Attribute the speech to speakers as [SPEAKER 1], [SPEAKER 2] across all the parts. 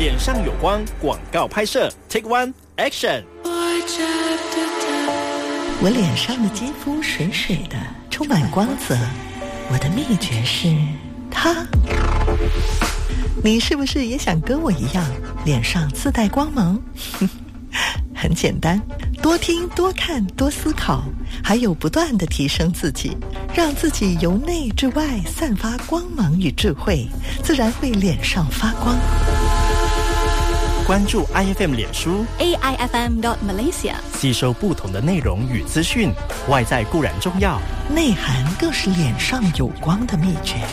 [SPEAKER 1] 脸上有光广告拍摄 Take One Action。
[SPEAKER 2] 我脸上的肌肤水水的，充满光泽。我的秘诀是它。你是不是也想跟我一样，脸上自带光芒？很简单，多听多看多思考，还有不断地提升自己，让自己由内至外散发光芒与智慧，自然会脸上发光。
[SPEAKER 1] 关注 IFM 脸书
[SPEAKER 3] AIFM.Malaysia，
[SPEAKER 1] 吸收不同的内容与资讯，外在固然重要，
[SPEAKER 2] 内涵更是脸上有光的秘诀。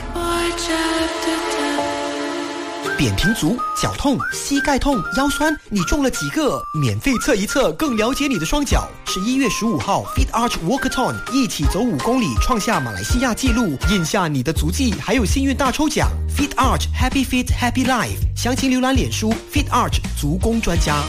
[SPEAKER 4] 扁平足、脚痛、膝盖痛、腰酸，你中了几个？免费测一测，更了解你的双脚。11月15号 Fit Arch Walkathon， 一起走5公里，创下马来西亚纪录，印下你的足迹，还有幸运大抽奖。Fit Arch Happy Fit Happy Life， 详情浏览脸书 Fit Arch 足工专家。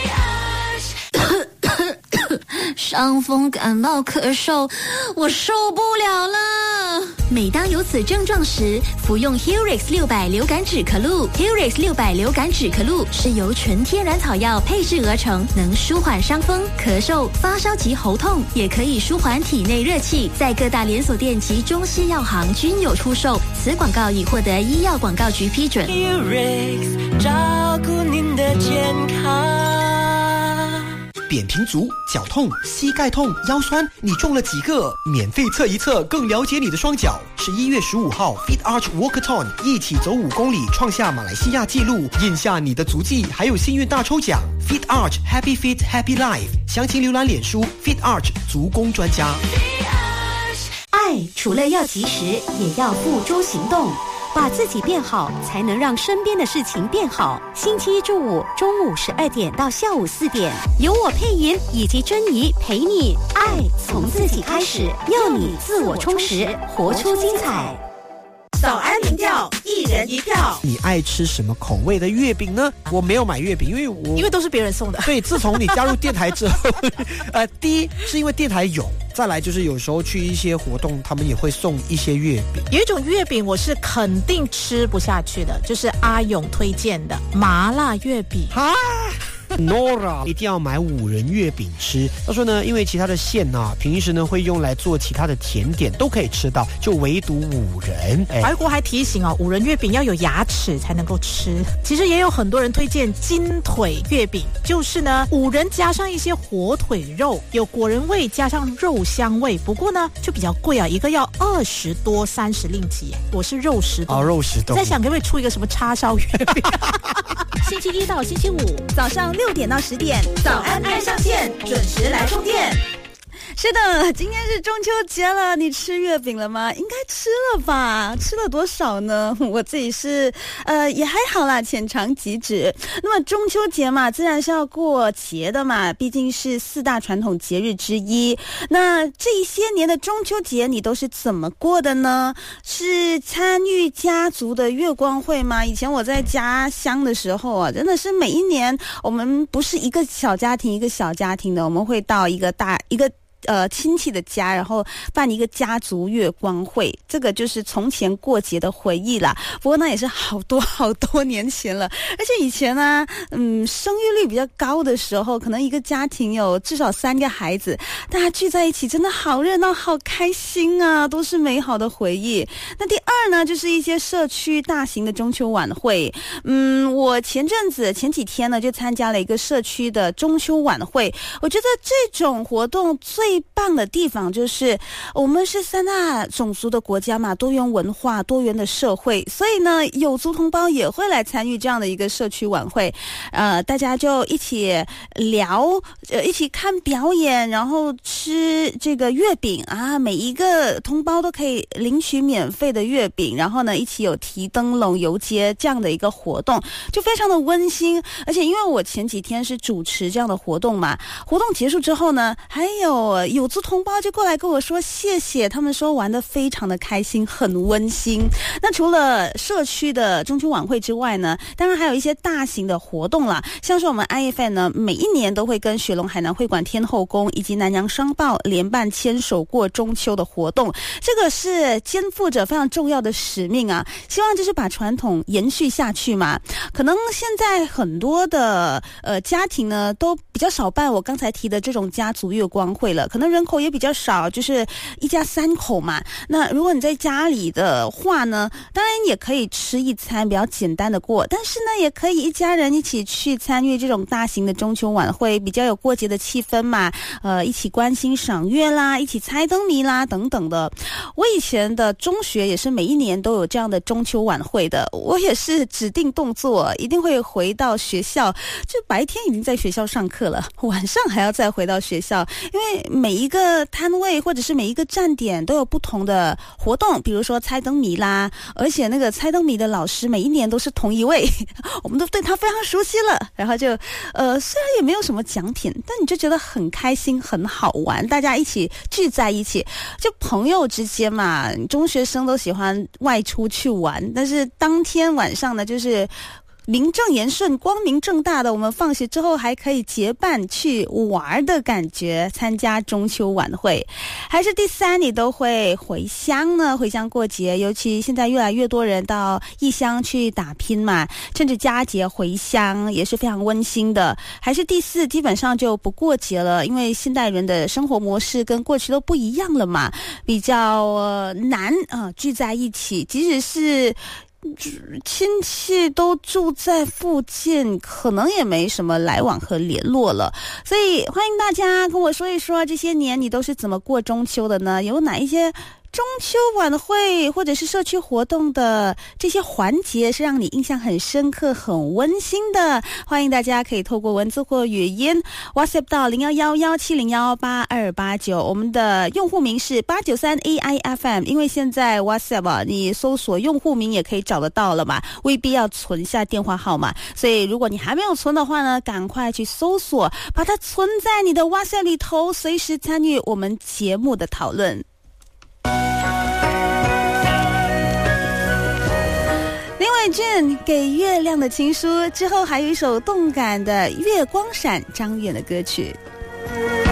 [SPEAKER 3] 伤风感冒咳嗽，我受不了了。每当有此症状时，服用 Helix 600流感止咳露。Helix 600流感止咳露是由纯天然草药配制而成，能舒缓伤风、咳嗽、发烧及喉痛，也可以舒缓体内热气。在各大连锁店及中西药行均有出售。此广告已获得医药广告局批准。
[SPEAKER 5] Helix 照顾您的健康。
[SPEAKER 4] 扁平足、脚痛、膝盖痛、腰酸，你中了几个？免费测一测，更了解你的双脚。11月15号 Fit Arch Walkathon， 一起走5公里，创下马来西亚纪录，印下你的足迹，还有幸运大抽奖。Fit Arch Happy Fit Happy Life， 详情浏览脸书 Fit Arch 足工专家。
[SPEAKER 6] 爱除了要及时，也要付诸行动。把自己变好，才能让身边的事情变好。星期一至五中午12点到下午4点，由我佩莹以及珍妮陪你爱从自己开始，要你自我充实，活出精彩。
[SPEAKER 7] 早安民调，一人一票。
[SPEAKER 4] 你爱吃什么口味的月饼呢？我没有买月饼，因为
[SPEAKER 7] 都是别人送的。
[SPEAKER 4] 对，自从你加入电台之后，第一是因为电台有，再来就是有时候去一些活动，他们也会送一些月饼。
[SPEAKER 7] 有一种月饼我是肯定吃不下去的，就是阿勇推荐的麻辣月饼。
[SPEAKER 4] Nora 一定要买5仁月饼吃。他说呢，因为其他的馅平时呢会用来做其他的甜点，都可以吃到，就唯独5仁。
[SPEAKER 7] 怀国还提醒5仁月饼要有牙齿才能够吃。其实也有很多人推荐金腿月饼，就是呢5仁加上一些火腿肉，有果仁味加上肉香味，不过呢就比较贵啊，一个要20多30令吉。我是肉食动物，
[SPEAKER 4] 肉食动物。
[SPEAKER 7] 在想可不可以出一个什么叉烧月饼？星期一到星期五早上6点到10点，早安爱上线，准时来充电。
[SPEAKER 8] 是的，今天是中秋节了，你吃月饼了吗？应该吃了吧？吃了多少呢？我自己是也还好啦，浅尝即止。那么中秋节嘛，自然是要过节的嘛，毕竟是4大传统节日之一。那这一些年的中秋节你都是怎么过的呢？是参与家族的月光会吗？以前我在家乡的时候啊，真的是每一年我们不是一个小家庭一个小家庭的，我们会到一个亲戚的家，然后办一个家族月光会，这个就是从前过节的回忆啦。不过那也是好多年前了，而且以前呢，生育率比较高的时候，可能一个家庭有至少3个孩子，大家聚在一起真的好热闹好开心啊，都是美好的回忆。那第二呢，就是一些社区大型的中秋晚会。我前几天呢就参加了一个社区的中秋晚会，我觉得这种活动最棒的地方就是我们是3大种族的国家嘛，多元文化多元的社会，所以呢有族同胞也会来参与这样的一个社区晚会。大家就一起聊，一起看表演，然后吃这个月饼啊，每一个同胞都可以领取免费的月饼，然后呢一起有提灯笼游街这样的一个活动，就非常的温馨。而且因为我前几天是主持这样的活动嘛，活动结束之后呢，还有有族同胞就过来跟我说谢谢，他们说玩得非常的开心，很温馨。那除了社区的中秋晚会之外呢，当然还有一些大型的活动啦，像是我们 IFM 呢每一年都会跟雪隆海南会馆天后宫以及南洋商报联办牵手过中秋的活动，这个是肩负着非常重要的使命啊，希望就是把传统延续下去嘛。可能现在很多的家庭呢都比较少办我刚才提的这种家族月光会了，可能人口也比较少，就是一家3口嘛。那如果你在家里的话呢，当然也可以吃一餐比较简单的过，但是呢也可以一家人一起去参与这种大型的中秋晚会，比较有过节的气氛嘛。一起观星赏月啦，一起猜灯谜啦等等的。我以前的中学也是每一年都有这样的中秋晚会的，我也是指定动作一定会回到学校，就白天已经在学校上课了，晚上还要再回到学校，因为每一个摊位或者是每一个站点都有不同的活动，比如说猜灯谜啦，而且那个猜灯谜的老师每一年都是同一位，我们都对他非常熟悉了，然后就虽然也没有什么奖品，但你就觉得很开心很好玩，大家一起聚在一起，就朋友之间嘛，中学生都喜欢外出去玩，但是当天晚上呢就是名正言顺光明正大的，我们放学之后还可以结伴去玩的感觉，参加中秋晚会。还是第3，你都会回乡呢，回乡过节，尤其现在越来越多人到异乡去打拼嘛，趁着佳节回乡也是非常温馨的。还是第4，基本上就不过节了，因为现代人的生活模式跟过去都不一样了嘛，比较难聚在一起，即使是亲戚都住在附近，可能也没什么来往和联络了。所以欢迎大家跟我说一说，这些年你都是怎么过中秋的呢？有哪一些中秋晚会或者是社区活动的这些环节是让你印象很深刻很温馨的？欢迎大家可以透过文字或语音 WhatsApp 到011170188289，我们的用户名是893AIFM， 因为现在 WhatsApp 你搜索用户名也可以找得到了嘛，未必要存下电话号码，所以如果你还没有存的话呢，赶快去搜索，把它存在你的 WhatsApp 里头，随时参与我们节目的讨论。林伟俊给月亮的情书之后，还有一首动感的月光闪张远的歌曲。